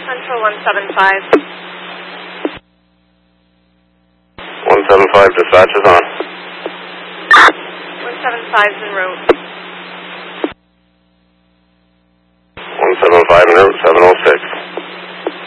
Central 175. 175, dispatch is on. 175's en route. 175 en route, 707.